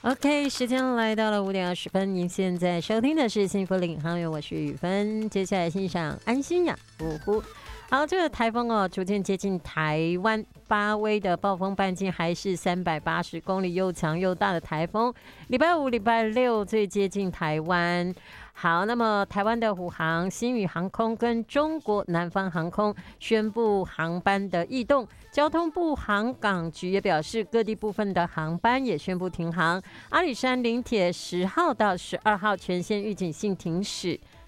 OK， 时间来到了5:20，您现在收听的是幸福领航员，我是雨芬。接下来欣赏安心呀，呜呼。好，这个台风哦，逐渐接近台湾，巴威的暴风半径还是380公里，又强又大的台风。礼拜五、礼拜六最接近台湾。好，那么台湾的虎航、星宇航空跟中国南方航空宣布航班的异动，交通部航港局也表示，各地部分的航班也宣布停航。阿里山林铁10号到12号全线预警性停驶。